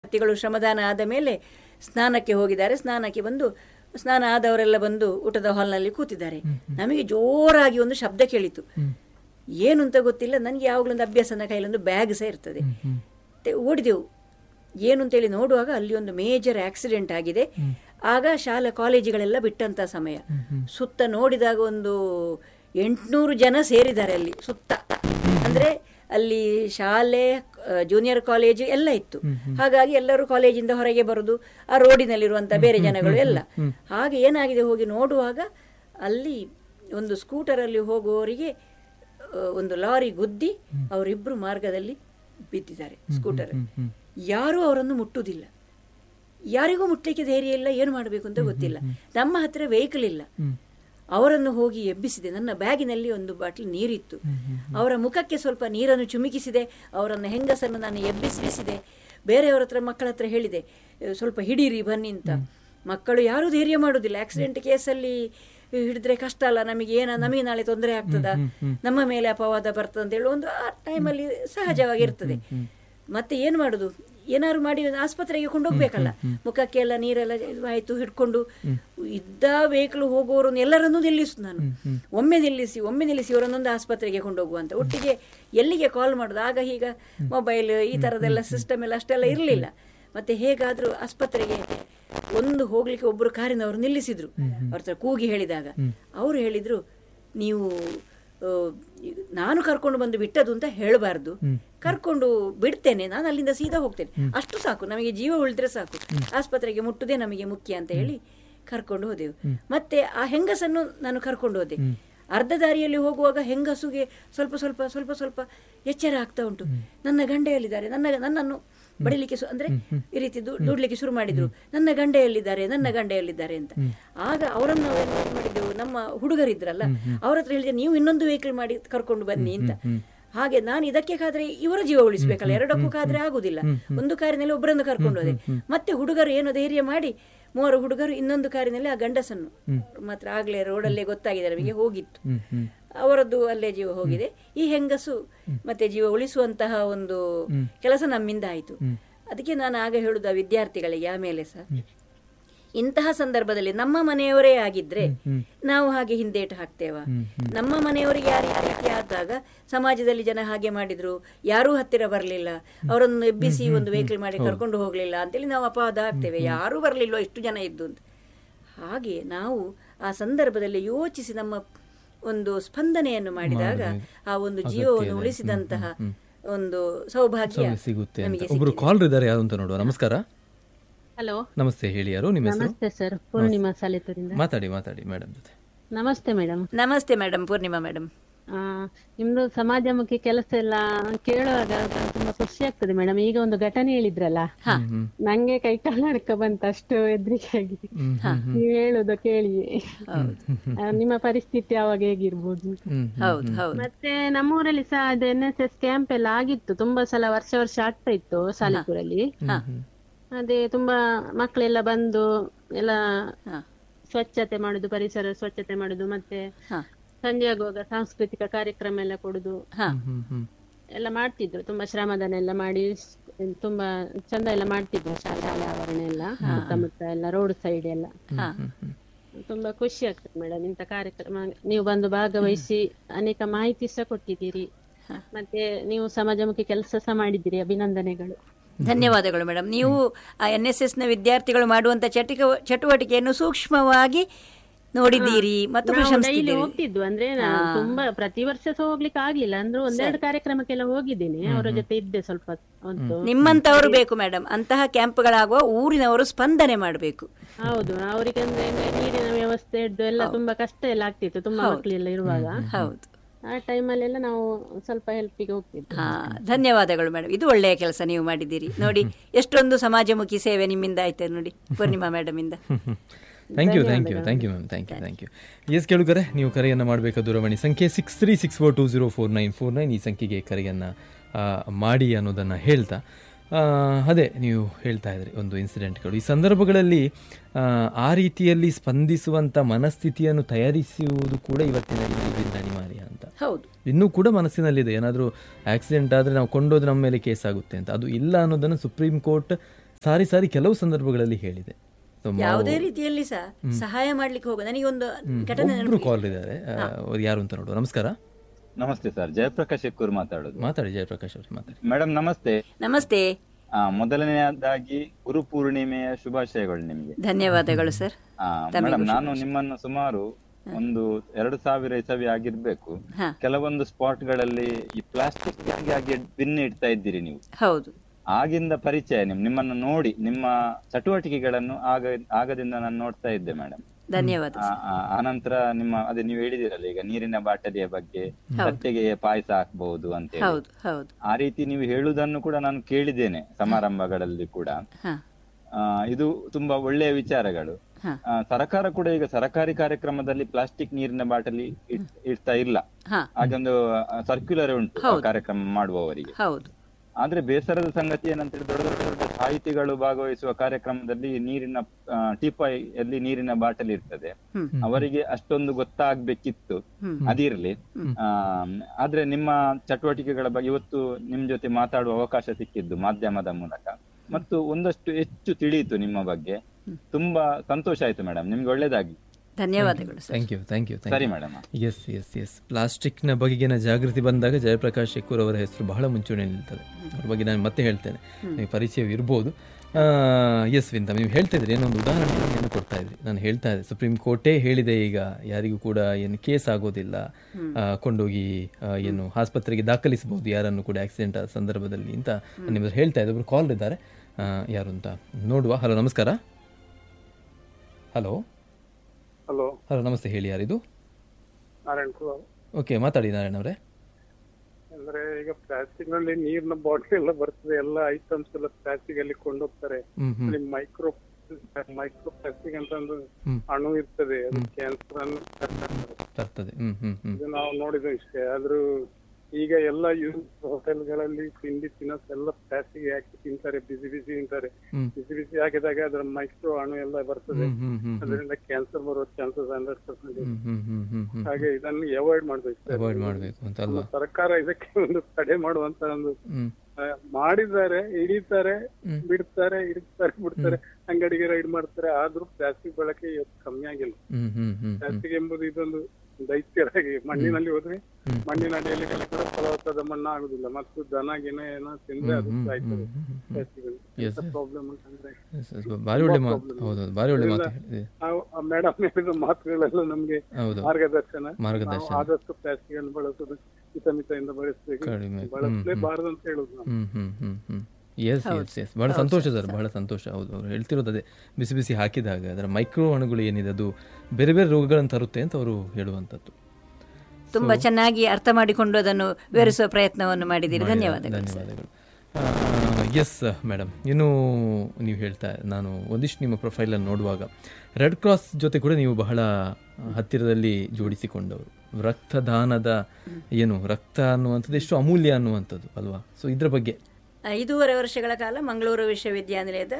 ವಿದ್ಯಾರ್ಥಿಗಳು ಶ್ರಮದಾನ ಆದ ಮೇಲೆ ಸ್ನಾನಕ್ಕೆ ಹೋಗಿದ್ದಾರೆ. ಸ್ನಾನಕ್ಕೆ ಬಂದು ಸ್ನಾನ ಆದವರೆಲ್ಲ ಬಂದು ಊಟದ ಹಾಲ್ನಲ್ಲಿ ಕೂತಿದ್ದಾರೆ. ನಮಗೆ ಜೋರಾಗಿ ಒಂದು ಶಬ್ದ ಕೇಳಿತು. ಏನು ಅಂತ ಗೊತ್ತಿಲ್ಲ. ನನಗೆ ಯಾವಾಗಲೊಂದು ಅಭ್ಯಾಸನ ಕೈಲೊಂದು ಬ್ಯಾಗ್ ಸಹ ಇರ್ತದೆ. ಓಡಿದೆವು. ಏನು ಅಂತೇಳಿ ನೋಡುವಾಗ ಅಲ್ಲಿ ಒಂದು ಮೇಜರ್ ಆಕ್ಸಿಡೆಂಟ್ ಆಗಿದೆ. ಆಗ ಶಾಲಾ ಕಾಲೇಜುಗಳೆಲ್ಲ ಬಿಟ್ಟಂಥ ಸಮಯ. ಸುತ್ತ ನೋಡಿದಾಗ ಒಂದು 800 ಜನ ಸೇರಿದ್ದಾರೆ ಅಲ್ಲಿ ಸುತ್ತ. ಅಂದರೆ ಅಲ್ಲಿ ಶಾಲೆ, ಜೂನಿಯರ್ ಕಾಲೇಜು ಎಲ್ಲ ಇತ್ತು. ಹಾಗಾಗಿ ಎಲ್ಲರೂ ಕಾಲೇಜಿಂದ ಹೊರಗೆ ಬರುದು, ಆ ರೋಡಿನಲ್ಲಿರುವಂಥ ಬೇರೆ ಜನಗಳು ಎಲ್ಲ. ಹಾಗೆ ಏನಾಗಿದೆ ಹೋಗಿ ನೋಡುವಾಗ ಅಲ್ಲಿ ಒಂದು ಸ್ಕೂಟರಲ್ಲಿ ಹೋಗುವವರಿಗೆ ಒಂದು ಲಾರಿ ಗುದ್ದಿ ಅವರಿಬ್ಬರು ಮಾರ್ಗದಲ್ಲಿ ಬಿದ್ದಿದ್ದಾರೆ. ಸ್ಕೂಟರ್ ಯಾರೂ ಅವರನ್ನು ಮುಟ್ಟುವುದಿಲ್ಲ. ಯಾರಿಗೂ ಮುಟ್ಟಲಿಕ್ಕೆ ಧೈರ್ಯ ಇಲ್ಲ, ಏನು ಮಾಡಬೇಕು ಅಂತ ಗೊತ್ತಿಲ್ಲ. ನಮ್ಮ ಹತ್ರ ವೆಹಿಕಲ್ ಇಲ್ಲ. ಅವರನ್ನು ಹೋಗಿ ಎಬ್ಬಿಸಿದೆ. ನನ್ನ ಬ್ಯಾಗಿನಲ್ಲಿ ಒಂದು ಬಾಟ್ಲಿ ನೀರಿತ್ತು. ಅವರ ಮುಖಕ್ಕೆ ಸ್ವಲ್ಪ ನೀರನ್ನು ಚುಮುಕಿಸಿದೆ. ಅವರನ್ನು ಹೆಂಗಸನ್ನು ನಾನು ಎಬ್ಬಿಸಿದೆ. ಬೇರೆಯವರ ಹತ್ರ, ಮಕ್ಕಳ ಹತ್ರ ಹೇಳಿದೆ, ಸ್ವಲ್ಪ ಹಿಡೀರಿ ಬನ್ನಿ ಅಂತ. ಮಕ್ಕಳು ಯಾರೂ ಧೈರ್ಯ ಮಾಡೋದಿಲ್ಲ. ಆಕ್ಸಿಡೆಂಟ್ ಕೇಸಲ್ಲಿ ಹಿಡಿದ್ರೆ ಕಷ್ಟ ಅಲ್ಲ, ನಮಗೆ ನಾಳೆ ತೊಂದರೆ ಆಗ್ತದ, ನಮ್ಮ ಮೇಲೆ ಅಪವಾದ ಬರ್ತದೆ ಅಂತ ಹೇಳಿ ಒಂದು ಆ ಟೈಮಲ್ಲಿ ಸಹಜವಾಗಿರ್ತದೆ. ಮತ್ತೆ ಏನು ಮಾಡೋದು, ಏನಾದ್ರು ಮಾಡಿ ಆಸ್ಪತ್ರೆಗೆ ಕೊಂಡೋಗ್ಬೇಕಲ್ಲ. ಮುಖಕ್ಕೆಲ್ಲ ನೀರೆಲ್ಲ ಆಯಿತು, ಹಿಡ್ಕೊಂಡು ಇದ್ದ ವೆಹಿಕಲ್ ಹೋಗುವವರನ್ನು ಎಲ್ಲರನ್ನೂ ನಿಲ್ಲಿಸು ನಾನು. ಒಮ್ಮೆ ನಿಲ್ಲಿಸಿ ಇವರನ್ನೊಂದು ಆಸ್ಪತ್ರೆಗೆ ಕೊಂಡೋಗುವ ಅಂತ. ಒಟ್ಟಿಗೆ ಎಲ್ಲಿಗೆ ಕಾಲ್ ಮಾಡೋದು? ಆಗ ಈಗ ಮೊಬೈಲ್ ಈ ಥರದ್ದೆಲ್ಲ ಸಿಸ್ಟಮ್ ಎಲ್ಲ ಅಷ್ಟೆಲ್ಲ ಇರಲಿಲ್ಲ. ಮತ್ತೆ ಹೇಗಾದರೂ ಆಸ್ಪತ್ರೆಗೆ ಹೋಗ್ಲಿಕ್ಕೆ ಒಬ್ಬರು ಕಾರಿನವರು ನಿಲ್ಲಿಸಿದ್ರು. ಅವ್ರ ಹತ್ರ ಕೂಗಿ ಹೇಳಿದಾಗ ಅವರು ಹೇಳಿದರು, ನೀವು ನಾನು ಕರ್ಕೊಂಡು ಬಂದು ಬಿಟ್ಟದು ಅಂತ ಹೇಳಬಾರ್ದು, ಕರ್ಕೊಂಡು ಬಿಡ್ತೇನೆ, ನಾನು ಅಲ್ಲಿಂದ ಸೀದಾ ಹೋಗ್ತೇನೆ, ಅಷ್ಟು ಸಾಕು, ನಮಗೆ ಜೀವ ಉಳಿದ್ರೆ ಸಾಕು, ಆಸ್ಪತ್ರೆಗೆ ಮುಟ್ಟುದೇ ನಮಗೆ ಮುಖ್ಯ ಅಂತ ಹೇಳಿ ಕರ್ಕೊಂಡು ಹೋದೆವು. ಮತ್ತೆ ಆ ಹೆಂಗಸನ್ನು ನಾನು ಕರ್ಕೊಂಡು ಹೋದೆ. ಅರ್ಧ ದಾರಿಯಲ್ಲಿ ಹೋಗುವಾಗ ಹೆಂಗಸುಗೆ ಸ್ವಲ್ಪ ಸ್ವಲ್ಪ ಸ್ವಲ್ಪ ಸ್ವಲ್ಪ ಎಚ್ಚರ ಆಗ್ತಾ ಉಂಟು. ನನ್ನ ಗಂಡೆಯಲ್ಲಿದ್ದಾರೆ, ನನ್ನನ್ನು ಬಡಿಲಿಕ್ಕೆ ಅಂದರೆ ಈ ರೀತಿ ದುಡ್ಲಿಕ್ಕೆ ಶುರು ಮಾಡಿದ್ರು. ನನ್ನ ಗಂಡೆಯಲ್ಲಿದ್ದಾರೆ ಅಂತ. ಆಗ ಅವರನ್ನು ಮಾಡಿದ್ದೆವು. ನಮ್ಮ ಹುಡುಗರಿದ್ರಲ್ಲ, ಅವ್ರ ಹತ್ರ ಹೇಳಿದೆ, ನೀವು ಇನ್ನೊಂದು ವೆಹಿಕಲ್ ಮಾಡಿ ಕರ್ಕೊಂಡು ಬನ್ನಿ ಅಂತ. ಹಾಗೆ ನಾನು ಇದಕ್ಕೆ ಕಾದ್ರೆ ಇವರ ಜೀವ ಉಳಿಸ್ಬೇಕಲ್ಲ, ಎರಡಕ್ಕೂ ಕಾದ್ರೆ ಆಗುದಿಲ್ಲ. ಒಂದು ಕಾರಿನಲ್ಲಿ ಒಬ್ಬರನ್ನು ಕರ್ಕೊಂಡು ಹೋದೆ. ಮತ್ತೆ ಹುಡುಗರು ಏನೋ ಧೈರ್ಯ ಮಾಡಿ 3 ಹುಡುಗರು ಇನ್ನೊಂದು ಕಾರಿನಲ್ಲಿ ಆ ಗಂಡಸನ್ನು ಮಾತ್ರ ಆಗ್ಲೇ ರೋಡಲ್ಲೇ ಗೊತ್ತಾಗಿದೆ ನಮಗೆ ಹೋಗಿತ್ತು. ಅವರದ್ದು ಅಲ್ಲೇ ಜೀವ ಹೋಗಿದೆ. ಈ ಹೆಂಗಸು ಮತ್ತೆ ಜೀವ ಉಳಿಸುವಂತಹ ಒಂದು ಕೆಲಸ ನಮ್ಮಿಂದ ಆಯಿತು. ಅದಕ್ಕೆ ನಾನು ಆಗ ಹೇಳುದು ಆ ವಿದ್ಯಾರ್ಥಿಗಳಿಗೆ, ಆಮೇಲೆ ಸಹ ಇಂತಹ ಸಂದರ್ಭದಲ್ಲಿ ನಮ್ಮ ಮನೆಯವರೇ ಆಗಿದ್ರೆ ನಾವು ಹಾಗೆ ಹಿಂದೇಟು ಹಾಕ್ತೇವಾ? ನಮ್ಮ ಮನೆಯವರಿಗೆ ಯಾರು ರೀತಿ ಆದಾಗ ಸಮಾಜದಲ್ಲಿ ಜನ ಹಾಗೆ ಮಾಡಿದ್ರು, ಯಾರೂ ಹತ್ತಿರ ಬರಲಿಲ್ಲ, ಅವರನ್ನು ಎಬ್ಬಿಸಿ ಒಂದು ವೆಹಿಕಲ್ ಮಾಡಿ ಕರ್ಕೊಂಡು ಹೋಗ್ಲಿಲ್ಲ ಅಂತೇಳಿ ನಾವು ಅಪವಾದ ಆಗ್ತೇವೆ. ಯಾರೂ ಬರಲಿಲ್ಲ, ಇಷ್ಟು ಜನ ಇದ್ದು ಅಂತ. ಹಾಗೆ ನಾವು ಆ ಸಂದರ್ಭದಲ್ಲಿ ಯೋಚಿಸಿ ನಮ್ಮ ಒಂದು ಸ್ಪಂದನೆಯನ್ನು ಮಾಡಿದಾಗ ಆ ಒಂದು ಜೀವವನ್ನು ಉಳಿಸಿದಂತಹ ಒಂದು ಸೌಭಾಗ್ಯ ಸಿಗುತ್ತೆ. ಒಬ್ರು ಕಾಲ್ ಇದ್ದಾರೆ, ಯಾರು ಅಂತ ನೋಡುವ. ನಮಸ್ಕಾರ. ಹಲೋ, ನಮಸ್ತೆ, ಹೇಳಿ ಯಾರು? ನಿಮ್ಮ ಹೆಸರು? ನಮಸ್ತೆ ಸರ್, ಪೂರ್ಣಿಮಾ ಸಾಲಿತೂರಿಂದ. ಮಾತಾಡಿ ಮೇಡಮ್ ಜೊತೆ. ನಮಸ್ತೆ ಮೇಡಮ್. ನಮಸ್ತೆ ಮೇಡಮ್, ಪೂರ್ಣಿಮಾ ಮೇಡಮ್. ನಿಮ್ದು ಸಮಾಜಮುಖಿ ಕೆಲಸ ಎಲ್ಲ ಕೇಳುವಾಗ ತುಂಬಾ ಖುಷಿ ಆಗ್ತದೆ ಮೇಡಮ್. ಈಗ ಒಂದು ಘಟನೆ ಹೇಳಿದ್ರಲ್ಲ, ನಂಗೆ ಕೈ ಕಾಲು ನಡ್ಕ ಬಂತ, ಅಷ್ಟು ಹೆದರಿಕೆ ಆಗಿದೆ ನೀವು ಹೇಳುದು ಕೇಳಿ. ನಿಮ್ಮ ಪರಿಸ್ಥಿತಿ ಅವಾಗ ಹೇಗಿರ್ಬೋದು? ಮತ್ತೆ ನಮ್ಮೂರಲ್ಲಿ ಸಹ ಅದು NSS ಕ್ಯಾಂಪ್ ಎಲ್ಲ ಆಗಿತ್ತು, ತುಂಬಾ ಸಲ ವರ್ಷ ಆಗ್ತಾ ಇತ್ತು ಸಾಲಿಪುರಲ್ಲಿ. ಅದೇ ತುಂಬಾ ಮಕ್ಕಳೆಲ್ಲ ಬಂದು ಎಲ್ಲ ಸ್ವಚ್ಛತೆ ಮಾಡುದು, ಪರಿಸರ ಸ್ವಚ್ಛತೆ ಮಾಡುದು, ಮತ್ತೆ ಸಂಜೆ ಆಗುವಾಗ ಸಾಂಸ್ಕೃತಿಕ ಕಾರ್ಯಕ್ರಮ ಎಲ್ಲ ಕೊಡುದು ಎಲ್ಲ ಮಾಡ್ತಿದ್ರು. ತುಂಬಾ ಶ್ರಮದಾನ ಎಲ್ಲ ಮಾಡಿ ತುಂಬಾ ಚಂದ ಎಲ್ಲ ಮಾಡ್ತಿದ್ರು. ಶಾಲೆ ಆವರಣ ಎಲ್ಲ ಸುತ್ತಮುತ್ತ ಎಲ್ಲ ರೋಡ್ ಸೈಡ್ ಎಲ್ಲ ತುಂಬಾ ಖುಷಿ ಆಗ್ತದೆ ಮೇಡಮ್. ಇಂಥ ಕಾರ್ಯಕ್ರಮ ನೀವು ಬಂದು ಭಾಗವಹಿಸಿ ಅನೇಕ ಮಾಹಿತಿ ಸಹ ಕೊಟ್ಟಿದ್ದೀರಿ. ಮತ್ತೆ ನೀವು ಸಮಾಜಮುಖಿ ಕೆಲಸ ಸಹ ಮಾಡಿದ್ದೀರಿ, ಅಭಿನಂದನೆಗಳು. ಧನ್ಯವಾದಗಳು ಮೇಡಮ್. ನೀವು ಆ NSSನ ವಿದ್ಯಾರ್ಥಿಗಳು ಮಾಡುವಂತ ಚಟುವಟಿಕೆಯನ್ನು ಸೂಕ್ಷ್ಮವಾಗಿ ನೋಡಿದ್ದೀರಿ ಮತ್ತು ಹೋಗ್ತಿದ್ವು. ಅಂದ್ರೆ ತುಂಬಾ ಪ್ರತಿ ವರ್ಷ ಹೋಗ್ಲಿಕ್ಕೆ ಆಗ್ಲಿಲ್ಲ, ಅಂದ್ರೆ ಒಂದೆರಡು ಕಾರ್ಯಕ್ರಮಕ್ಕೆಲ್ಲ ಹೋಗಿದ್ದೀನಿ, ಅವರ ಜೊತೆ ಇದ್ದೆ ಸ್ವಲ್ಪ ಹೊತ್ತು. ನಿಮ್ಮಂತವರು ಬೇಕು ಮೇಡಮ್, ಅಂತಹ ಕ್ಯಾಂಪ್ಗಳಾಗುವ ಊರಿನವರು ಸ್ಪಂದನೆ ಮಾಡಬೇಕು. ಹೌದು, ಅವರಿಗೆ ಅಂದ್ರೆ ನೀರಿನ ವ್ಯವಸ್ಥೆ ಇದ್ದು ಎಲ್ಲ ತುಂಬಾ ಕಷ್ಟ ಎಲ್ಲ ಆಗ್ತಿತ್ತು, ತುಂಬಾ ಮಕ್ಕಳೆಲ್ಲ ಇರುವಾಗ. ಹೌದು, ಆ ಟೈಮಲ್ಲೆಲ್ಲ ನಾವು ಸ್ವಲ್ಪ ಹೆಲ್ಪಿಗೆ ಹೋಗ್ತಿದ್ವಿ. ಧನ್ಯವಾದಗಳು ಮೇಡಮ್, ಇದು ಒಳ್ಳೆಯ ಕೆಲಸ ನೀವು ಮಾಡಿದ್ದೀರಿ. ನೋಡಿ ಎಷ್ಟೊಂದು ಸಮಾಜಮುಖಿ ಸೇವೆ ನಿಮ್ಮಿಂದ ಆಯ್ತು ನೋಡಿ, ಪೂರ್ಣಿಮಾ ಮೇಡಮ್ ಇಂದ. Thank you ma'am, thank you. S ಕೇಳುಗರೆ, ನೀವು ಕರೆಯನ್ನು ಮಾಡಬೇಕಾದ ದೂರವಾಣಿ ಸಂಖ್ಯೆ 6364204949. ಈ ಸಂಖ್ಯೆಗೆ ಕರೆಯನ್ನು ಮಾಡಿ ಅನ್ನೋದನ್ನು ಹೇಳ್ತಾ, ಅದೇ ನೀವು ಹೇಳ್ತಾ ಇದ್ರಿ ಒಂದು ಇನ್ಸಿಡೆಂಟ್ಗಳು, ಈ ಸಂದರ್ಭಗಳಲ್ಲಿ ಆ ರೀತಿಯಲ್ಲಿ ಸ್ಪಂದಿಸುವಂಥ ಮನಸ್ಥಿತಿಯನ್ನು ತಯಾರಿಸುವುದು ಕೂಡ ಇವತ್ತಿನ ಇದರಿಂದ ಅನಿವಾರ್ಯ ಅಂತ. ಹೌದು, ಇನ್ನೂ ಕೂಡ ಮನಸ್ಸಿನಲ್ಲಿದೆ, ಏನಾದರೂ ಆಕ್ಸಿಡೆಂಟ್ ಆದರೆ ನಾವು ಕೊಂಡೋದ್ರೆ ನಮ್ಮ ಮೇಲೆ ಕೇಸ್ ಆಗುತ್ತೆ ಅಂತ. ಅದು ಇಲ್ಲ ಅನ್ನೋದನ್ನು ಸುಪ್ರೀಂ ಕೋರ್ಟ್ ಸಾರಿ ಸಾರಿ ಕೆಲವು ಸಂದರ್ಭಗಳಲ್ಲಿ ಹೇಳಿದೆ. ಯಾವುದೇ ರೀತಿಯಲ್ಲಿ ಸಹಾಯ ಮಾಡ್ಲಿಕ್ಕೆ ಹೋಗ. ನನಗೆ ಒಂದು ಘಟನೆ ಒಬ್ರು ಕಾಲ್ ಇದ್ದಾರೆ, ಅವ್ರು ಯಾರು ಅಂತ ನೋಡುವ. ನಮಸ್ಕಾರ. ನಮಸ್ತೆ ಸರ್, ಜಯಪ್ರಕಾಶ್ ಎಕ್ಕೂರು ಮಾತಾಡೋದು. ಮಾತಾಡಿ ಜಯಪ್ರಕಾಶ್ ಅವ್ರಿಗೆ ಮಾತಾಡಿ. ಮೇಡಮ್ ನಮಸ್ತೆ. ನಮಸ್ತೆ. ಮೊದಲನೆಯದಾಗಿ ಗುರು ಪೂರ್ಣಿಮೆಯ ಶುಭಾಶಯಗಳು ನಿಮ್ಗೆ. ಧನ್ಯವಾದಗಳು ಸರ್. ಮೇಡಮ್, ನಾನು ನಿಮ್ಮನ್ನು ಸುಮಾರು ಒಂದು 2000 ಇಸವಿ ಆಗಿರ್ಬೇಕು, ಕೆಲವೊಂದು ಸ್ಪಾಟ್ ಗಳಲ್ಲಿ ಈ ಪ್ಲಾಸ್ಟಿಕ್ ಆಗಿ ಬಿನ್ ಇಡ್ತಾ ಇದ್ದೀರಿ ನೀವು. ಹೌದು, ಆಗಿಂದ ಪರಿಚಯ ನಿಮ್ಮನ್ನು ನೋಡಿ, ನಿಮ್ಮ ಚಟುವಟಿಕೆಗಳನ್ನು ಆಗದಿಂದ ನಾನು ನೋಡ್ತಾ ಇದ್ದೆ ಮೇಡಮ್. ಧನ್ಯವಾದ. ಆನಂತರ ನಿಮ್ಮ ಅದೇ ನೀವು ಹೇಳಿದಿರಲ್ಲ ಈಗ ನೀರಿನ ಬಾಟಲಿಯ ಬಗ್ಗೆ, ತಟ್ಟೆಗೆ ಪಾಯಸ ಹಾಕಬಹುದು ಅಂತ ಹೇಳಿ, ಆ ರೀತಿ ನೀವು ಹೇಳುವುದನ್ನು ಕೂಡ ನಾನು ಕೇಳಿದ್ದೇನೆ ಸಮಾರಂಭಗಳಲ್ಲಿ ಕೂಡ. ಇದು ತುಂಬಾ ಒಳ್ಳೆಯ ವಿಚಾರಗಳು. ಸರ್ಕಾರ ಕೂಡ ಈಗ ಸರ್ಕಾರಿ ಕಾರ್ಯಕ್ರಮದಲ್ಲಿ ಪ್ಲಾಸ್ಟಿಕ್ ನೀರಿನ ಬಾಟಲಿ ಇಡ್ತಾ ಇಲ್ಲ, ಹಾಗೊಂದು ಸರ್ಕ್ಯುಲರ್ ಉಂಟು ಕಾರ್ಯಕ್ರಮ ಮಾಡುವವರಿಗೆ. ಆದ್ರೆ ಬೇಸರದ ಸಂಗತಿ ಏನಂತ ಹೇಳಿ, ದೊಡ್ಡ ದೊಡ್ಡ ಸಾಹಿತಿಗಳು ಭಾಗವಹಿಸುವ ಕಾರ್ಯಕ್ರಮದಲ್ಲಿ ನೀರಿನ ಟೀಪಾಯಲ್ಲಿ ನೀರಿನ ಬಾಟಲಿ ಇರ್ತದೆ, ಅವರಿಗೆ ಅಷ್ಟೊಂದು ಗೊತ್ತಾಗ್ಬೇಕಿತ್ತು, ಅದಿರ್ಲಿ. ಆದ್ರೆ ನಿಮ್ಮ ಚಟುವಟಿಕೆಗಳ ಬಗ್ಗೆ ಇವತ್ತು ನಿಮ್ ಜೊತೆ ಮಾತಾಡುವ ಅವಕಾಶ ಸಿಕ್ಕಿದ್ದು ಮಾಧ್ಯಮದ ಮೂಲಕ, ಮತ್ತು ಒಂದಷ್ಟು ಹೆಚ್ಚು ತಿಳಿಯಿತು ನಿಮ್ಮ ಬಗ್ಗೆ. ತುಂಬಾ ಸಂತೋಷ ಆಯ್ತು ಮೇಡಮ್, ನಿಮ್ಗೆ ಒಳ್ಳೇದಾಗಿ. ಧನ್ಯವಾದಗಳು. Thank you. ಸರಿ ಮೇಡಮ್. ಎಸ್ ಪ್ಲಾಸ್ಟಿಕ್ನ ಬಗೆಗಿನ ಜಾಗೃತಿ ಬಂದಾಗ ಜಯಪ್ರಕಾಶ್ ಎಕ್ಕೂರ್ ಅವರ ಹೆಸರು ಬಹಳ ಮುಂಚೂಣಿಯಲ್ಲಿ ನಿಲ್ತದೆ. ಅವ್ರ ಬಗ್ಗೆ ನಾನು ಮತ್ತೆ ಹೇಳ್ತೇನೆ, ನೀವು ಪರಿಚಯವಿರ್ಬೋದು. ಎಸ್ ವಿಂತ, ನೀವು ಹೇಳ್ತಾ ಇದ್ರಿ, ಏನೊಂದು ಉದಾಹರಣೆಯನ್ನು ಕೊಡ್ತಾ ಇದ್ರಿ. ನಾನು ಹೇಳ್ತಾ ಇದ್ದೆ, ಸುಪ್ರೀಂ ಕೋರ್ಟೇ ಹೇಳಿದೆ ಈಗ ಯಾರಿಗೂ ಕೂಡ ಏನು ಕೇಸ್ ಆಗೋದಿಲ್ಲ, ಕೊಂಡೋಗಿ ಏನು ಆಸ್ಪತ್ರೆಗೆ ದಾಖಲಿಸಬಹುದು ಯಾರನ್ನು ಕೂಡ ಆಕ್ಸಿಡೆಂಟ್ ಆದ ಸಂದರ್ಭದಲ್ಲಿ ಅಂತ ನಿಮ್ಮದು ಹೇಳ್ತಾ ಇದ್ದೆ. ಒಬ್ರು ಕಾಲ್ ಇದ್ದಾರೆ, ಯಾರು ಅಂತ ನೋಡುವ. ಹಲೋ, ನಮಸ್ಕಾರ. ಹಲೋ ನಮಸ್ತೆ, ಹೇಳಿ, ಯಾರಿದು? ನಾರಾಯಣ್ ಕುಮಾರ್. ಓಕೆ, ಮಾತಾಡಿ ನಾರಾಯಣ್ ಅವರೇ. ಅಂದ್ರೆ ಈಗ ಪ್ಲಾಸ್ಟಿಕ್ ನಲ್ಲಿ ನೀರಿನ ಬಾಟಲ್ ಎಲ್ಲ ಬರ್ತದೆ, ಎಲ್ಲ ಐಟಮ್ಸ್ ಎಲ್ಲ ಪ್ಲಾಸ್ಟಿಕ್ ಅಲ್ಲಿ ಕೊಂಡೋಗ್ತಾರೆ. ಮೈಕ್ರೋ ಪ್ಲಾಸ್ಟಿಕ್ ಅಂತ ಒಂದು ಅಣು ಇರ್ತದೆ, ಅದು ಕ್ಯಾನ್ಸರ್ ಅನ್ನು ತರ್ತದೆ. ಇದು ನಾವು ನೋಡಿದ್ವಿ ಇಷ್ಟೇ. ಆದ್ರೂ ಈಗ ಎಲ್ಲ ಹೋಟೆಲ್ಗಳಲ್ಲಿ ತಿಂಡಿ ತಿನ್ನೋದು ಎಲ್ಲ ಪ್ಲಾಸ್ಟಿಕ್ ಹಾಕಿ ತಿಂತಾರೆ, ಬಿಸಿ ತಿಂತಾರೆ. ಬಿಸಿ ಹಾಕಿದಾಗ ಅದರ ಮೈಕ್ರೋ ಅಣು ಎಲ್ಲ ಬರ್ತದೆ, ಅದರಿಂದ ಕ್ಯಾನ್ಸರ್ ಬರುವ ಚಾನ್ಸಸ್ 100%. ಹಾಗೆ ಇದನ್ನು ಅವಾಯ್ಡ್ ಮಾಡ್ಬೇಕು. ಸರ್ಕಾರ ಇದಕ್ಕೆ ಒಂದು ತಡೆ ಮಾಡುವಂತ ಒಂದು ಮಾಡಿದ್ದಾರೆ, ಹಿಡಿತಾರೆ, ಬಿಡ್ತಾರೆ, ಬಿಡ್ತಾರೆ, ಅಂಗಡಿಗೆ ರೈಡ್ ಮಾಡ್ತಾರೆ. ಆದ್ರೂ ಪ್ಲಾಸ್ಟಿಕ್ ಬಳಕೆ ಇವತ್ತು ಕಮ್ಮಿ ಆಗಿಲ್ಲ. ಪ್ಲಾಸ್ಟಿಕ್ ಎಂಬುದು ಇದೊಂದು ದೈತ್ಯರಾಗಿ ಮಣ್ಣಿನಲ್ಲಿ ಹೋದ್ರೆ ಮಣ್ಣಿನ ಅಡಿಯಲ್ಲಿ ಕೂಡ ಫಲವತ್ತಾದ ಮಣ್ಣು ಆಗುದಿಲ್ಲ, ಮತ್ತು ದನ ಗಿನ ಏನೋ ತಿಂದ್ರೆ ಅದು ಸಾಯ್ತದೆ. ಪ್ರಾಬ್ಲಮ್ ಅಂತಂದ್ರೆ ಮೇಡಮ್ ಹೇಳಿದ ಮಾತುಗಳೆಲ್ಲ ನಮ್ಗೆ ಮಾರ್ಗದರ್ಶನ. ಆದಷ್ಟು ಪ್ಲಾಸ್ಟಿಕ್ ಅನ್ನು ಬಳಸೋದು ಹಿತಮಿತದಿಂದ ಬಳಸಲೇಬಾರದು ಅಂತ ಹೇಳುದು ನಾವು. ಎಸ್ ಬಹಳ ಸಂತೋಷ ಸರ್, ಬಹಳ ಸಂತೋಷ. ಹೌದು, ಅವ್ರು ಹೇಳ್ತಿರೋದು ಅದೇ, ಬಿಸಿ ಹಾಕಿದಾಗ ಅದರ ಮೈಕ್ರೋ ಅಣುಗಳು ಏನಿದೆ ಅದು ಬೇರೆ ಬೇರೆ ರೋಗಗಳನ್ನು ತರುತ್ತೆ ಅಂತ ಅವರು ಹೇಳುವಂಥದ್ದು. ತುಂಬಾ ಚೆನ್ನಾಗಿ ಅರ್ಥ ಮಾಡಿಕೊಂಡು ಅದನ್ನು ವಿವರಿಸುವ ಪ್ರಯತ್ನವನ್ನು ಮಾಡಿದ್ದೀರಿ. ಧನ್ಯವಾದಗಳು. ಎಸ್ ಮೇಡಮ್, ಇನ್ನು ನೀವು ಹೇಳ್ತಾ, ನಾನು ಒಂದಿಷ್ಟು ನಿಮ್ಮ ಪ್ರೊಫೈಲನ್ನು ನೋಡುವಾಗ ರೆಡ್ ಕ್ರಾಸ್ ಜೊತೆ ಕೂಡ ನೀವು ಬಹಳ ಹತ್ತಿರದಲ್ಲಿ ಜೋಡಿಸಿಕೊಂಡವರು. ರಕ್ತದಾನದ ರಕ್ತ ಅನ್ನುವಂಥದ್ದು ಎಷ್ಟು ಅಮೂಲ್ಯ ಅನ್ನುವಂಥದ್ದು ಅಲ್ವಾ? ಸೊ ಇದ್ರ ಬಗ್ಗೆ 5.5 ವರ್ಷಗಳ ಕಾಲ ಮಂಗಳೂರು ವಿಶ್ವವಿದ್ಯಾನಿಲಯದ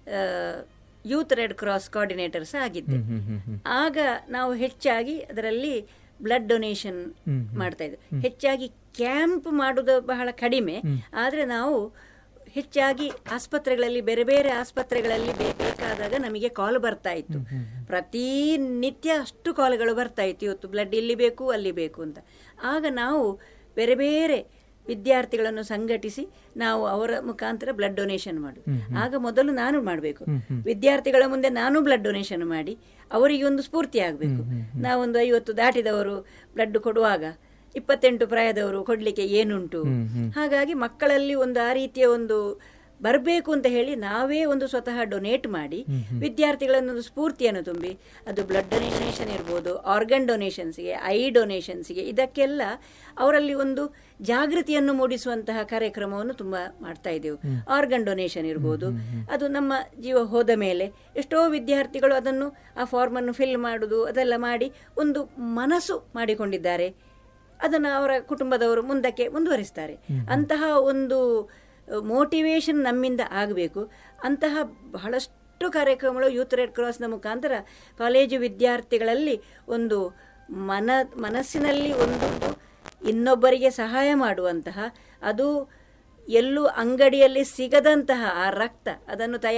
ಯೂತ್ ರೆಡ್ ಕ್ರಾಸ್ ಕೋಆರ್ಡಿನೇಟರ್ಸ್ ಆಗಿದ್ದೆ. ಆಗ ನಾವು ಹೆಚ್ಚಾಗಿ ಅದರಲ್ಲಿ ಬ್ಲಡ್ ಡೊನೇಷನ್ ಮಾಡ್ತಾ ಇದ್ವಿ. ಹೆಚ್ಚಾಗಿ ಕ್ಯಾಂಪ್ ಮಾಡುವುದು ಬಹಳ ಕಡಿಮೆ, ಆದರೆ ನಾವು ಹೆಚ್ಚಾಗಿ ಆಸ್ಪತ್ರೆಗಳಲ್ಲಿ, ಬೇರೆ ಬೇರೆ ಆಸ್ಪತ್ರೆಗಳಲ್ಲಿ ಬೇಕಾದಾಗ ನಮಗೆ ಕಾಲ್ ಬರ್ತಾ ಇತ್ತು. ಪ್ರತಿನಿತ್ಯ ಅಷ್ಟು ಕಾಲ್ಗಳು ಬರ್ತಾ ಇತ್ತು, ಇವತ್ತು ಬ್ಲಡ್ ಇಲ್ಲಿ ಬೇಕು ಅಲ್ಲಿ ಬೇಕು ಅಂತ. ಆಗ ನಾವು ಬೇರೆ ಬೇರೆ ವಿದ್ಯಾರ್ಥಿಗಳನ್ನು ಸಂಘಟಿಸಿ ನಾವು ಅವರ ಮುಖಾಂತರ ಬ್ಲಡ್ ಡೊನೇಷನ್ ಮಾಡು. ಆಗ ಮೊದಲು ನಾನು ಮಾಡಬೇಕು, ವಿದ್ಯಾರ್ಥಿಗಳ ಮುಂದೆ ನಾನು ಬ್ಲಡ್ ಡೊನೇಷನ್ ಮಾಡಿ ಅವರಿಗೆ ಒಂದು ಸ್ಫೂರ್ತಿ ಆಗಬೇಕು. ನಾವೊಂದು 50 ದಾಟಿದವರು ಬ್ಲಡ್ ಕೊಡುವಾಗ 28 ಪ್ರಾಯದವರು ಕೊಡಲಿಕ್ಕೆ ಏನುಂಟು. ಹಾಗಾಗಿ ಮಕ್ಕಳಲ್ಲಿ ಒಂದು ಆ ರೀತಿಯ ಒಂದು ಬರಬೇಕು ಅಂತ ಹೇಳಿ ನಾವೇ ಒಂದು ಸ್ವತಃ ಡೊನೇಟ್ ಮಾಡಿ ವಿದ್ಯಾರ್ಥಿಗಳನ್ನೊಂದು ಸ್ಫೂರ್ತಿಯನ್ನು ತುಂಬಿ, ಅದು ಬ್ಲಡ್ ಡೊನೇಷನ್ ಇರ್ಬೋದು, ಆರ್ಗನ್ ಡೊನೇಷನ್ಸ್ಗೆ, ಐ ಡೊನೇಷನ್ಸ್ಗೆ, ಇದಕ್ಕೆಲ್ಲ ಅವರಲ್ಲಿ ಒಂದು ಜಾಗೃತಿಯನ್ನು ಮೂಡಿಸುವಂತಹ ಕಾರ್ಯಕ್ರಮವನ್ನು ತುಂಬ ಮಾಡ್ತಾ ಇದ್ದೆವು. ಆರ್ಗನ್ ಡೊನೇಷನ್ ಇರ್ಬೋದು, ಅದು ನಮ್ಮ ಜೀವ ಹೋದ ಮೇಲೆ ಎಷ್ಟೋ ವಿದ್ಯಾರ್ಥಿಗಳು ಅದನ್ನು ಆ ಫಾರ್ಮನ್ನು ಫಿಲ್ ಮಾಡೋದು ಅದೆಲ್ಲ ಮಾಡಿ ಒಂದು ಮನಸ್ಸು ಮಾಡಿಕೊಂಡಿದ್ದಾರೆ. ಅದನ್ನು ಅವರ ಕುಟುಂಬದವರು ಮುಂದಕ್ಕೆ ಮುಂದುವರಿಸ್ತಾರೆ. ಅಂತಹ ಒಂದು ಮೋಟಿವೇಶನ್ ನಮ್ಮಿಂದ ಆಗಬೇಕು. ಅಂತಹ ಬಹಳಷ್ಟು ಕಾರ್ಯಕ್ರಮಗಳು ಯೂತ್ ರೆಡ್ ಕ್ರಾಸ್ನ ಮುಖಾಂತರ ಕಾಲೇಜು ವಿದ್ಯಾರ್ಥಿಗಳಲ್ಲಿ ಒಂದು ಮನಸ್ಸಿನಲ್ಲಿ ಒಂದು ಇನ್ನೊಬ್ಬರಿಗೆ ಸಹಾಯ ಮಾಡುವಂತಹ, ಅದು ಎಲ್ಲೂ ಅಂಗಡಿಯಲ್ಲಿ ಸಿಗದಂತಹ ಆ ರಕ್ತ ಅದನ್ನು